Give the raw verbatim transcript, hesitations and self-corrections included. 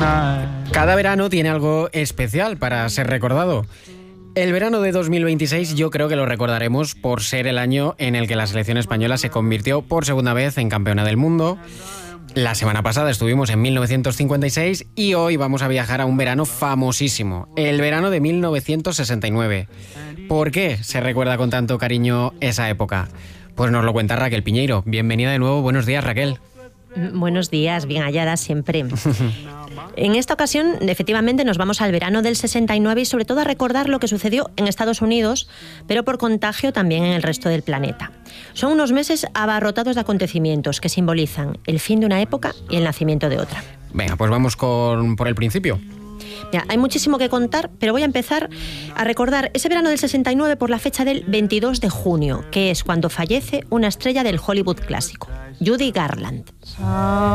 Cada verano tiene algo especial para ser recordado. El verano de dos mil veintiséis yo creo que lo recordaremos por ser el año en el que la selección española se convirtió por segunda vez en campeona del mundo. La semana pasada estuvimos en mil novecientos cincuenta y seis y hoy vamos a viajar a un verano famosísimo, el verano de mil novecientos sesenta y nueve. ¿Por qué se recuerda con tanto cariño esa época? Pues nos lo cuenta Raquel Piñeiro. Bienvenida de nuevo. Buenos días, Raquel. Buenos días, bien hallada siempre. En esta ocasión, efectivamente, nos vamos al verano del sesenta y nueve y sobre todo a recordar lo que sucedió en Estados Unidos, pero por contagio también en el resto del planeta. Son unos meses abarrotados de acontecimientos que simbolizan el fin de una época y el nacimiento de otra. Venga, pues vamos con, por el principio. Mira, hay muchísimo que contar, pero voy a empezar a recordar ese verano del sesenta y nueve por la fecha del veintidós de junio, que es cuando fallece una estrella del Hollywood clásico, Judy Garland.